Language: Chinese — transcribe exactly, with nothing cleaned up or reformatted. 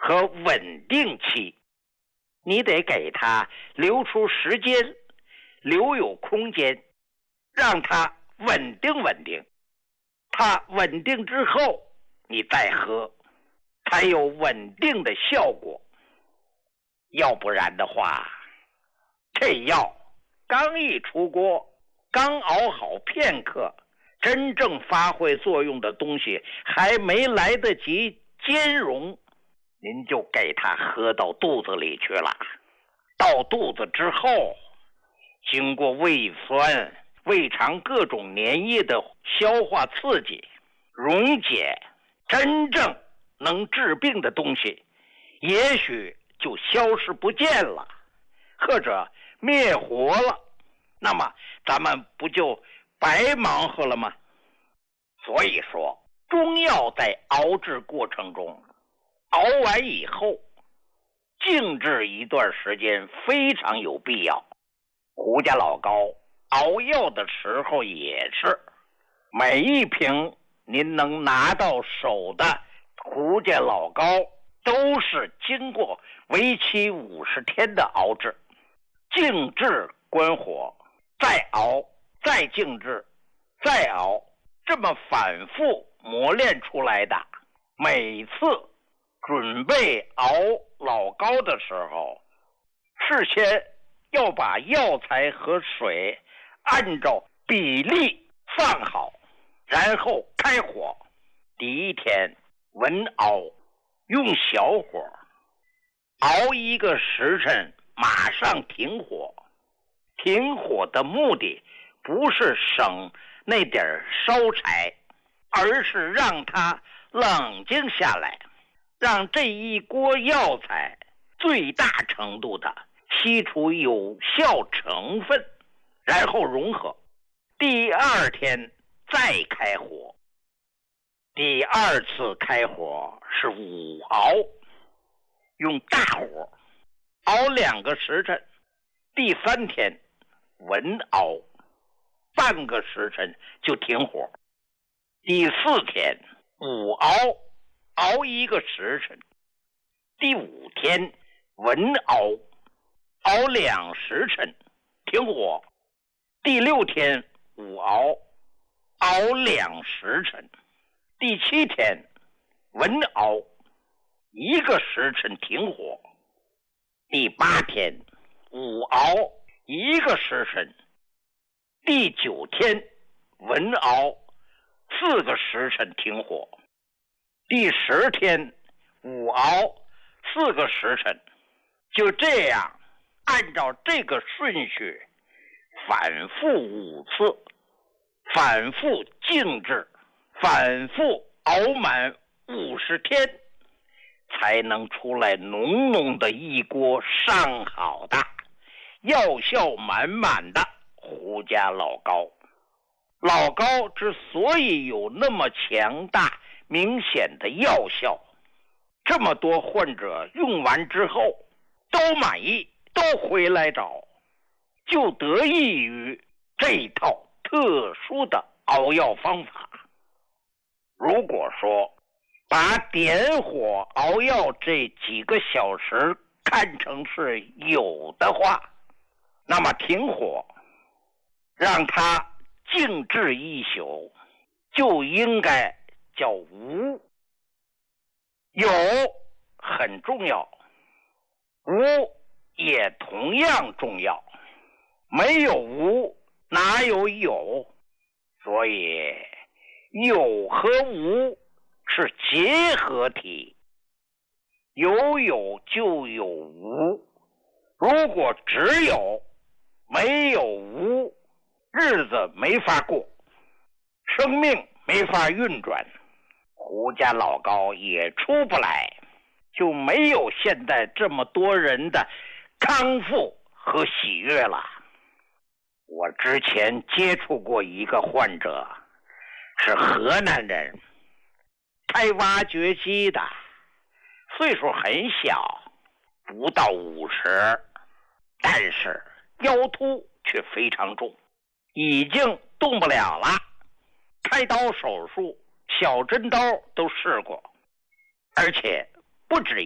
和稳定期。你得给他留出时间，留有空间，让他稳定稳定。他稳定之后，你再喝，才有稳定的效果。要不然的话，这药刚一出锅，刚熬好片刻，真正发挥作用的东西还没来得及兼容，您就给它喝到肚子里去了。到肚子之后，经过胃酸、胃肠各种粘液的消化刺激，溶解真正能治病的东西，也许就消失不见了，或者灭活了，那么咱们不就白忙活了吗？所以说，中药在熬制过程中，熬完以后静置一段时间非常有必要。胡家老高熬药的时候也是，每一瓶您能拿到手的胡家老高都是经过为期五十天的熬制，静置关火，再熬，再静置，再熬，这么反复磨练出来的。每次准备熬老高的时候，事先要把药材和水按照比例放好，然后开火。第一天文熬，用小火熬一个时辰，马上停火。停火的目的不是省那点烧柴，而是让它冷静下来，让这一锅药材最大程度的吸出有效成分，然后融合。第二天再开火，第二次开火是午熬，用大火熬两个时辰。第三天文熬，半个时辰就停火。第四天午熬，熬一个时辰。第五天文熬，熬两时辰，停火。第六天午熬，熬两时辰。第七天文熬，一个时辰停火。第八天午熬，一个时辰。第九天文熬，四个时辰停火。第十天午熬，四个时辰。就这样按照这个顺序反复五次，反复静置，反复熬满五十天，才能出来浓浓的一锅上好的药效满满的胡家老高。老高之所以有那么强大明显的药效，这么多患者用完之后都满意，都回来找，就得益于这套特殊的熬药方法。如果说把点火熬药这几个小时看成是有的话，那么停火让它静置一宿就应该叫无。有很重要，无也同样重要，没有无哪有有？所以有和无是结合体，有有就有无。如果只有没有无，日子没法过，生命没法运转，胡家老高也出不来，就没有现在这么多人的康复和喜悦了。我之前接触过一个患者，是河南人，开挖掘机的，岁数很小，不到五十，但是腰突却非常重，已经动不了了，开刀手术、小针刀都试过，而且不止